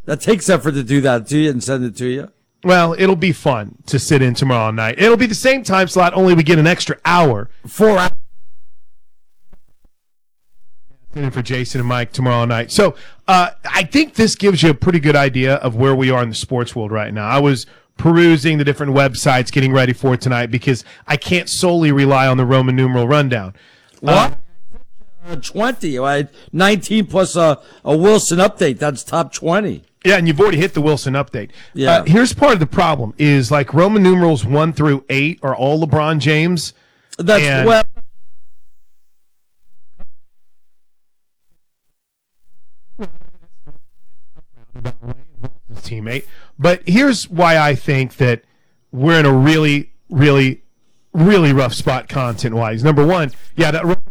That takes effort to do that to you and send it to you. Well, it'll be fun to sit in tomorrow night. It'll be the same time slot, only we get an extra hour. 4 hours. In for Jason and Mike tomorrow night. So I think this gives you a pretty good idea of where we are in the sports world right now. I was perusing the different websites getting ready for tonight because I can't solely rely on the Roman numeral rundown. What? 20, right? 19 plus a Wilson update. That's top 20. Yeah, and you've already hit the Wilson update. Yeah. Here's part of the problem is like Roman numerals 1 through 8 are all LeBron James. That's well. Teammate. But here's why I think that we're in a really, really, really rough spot content-wise. Number one, yeah, that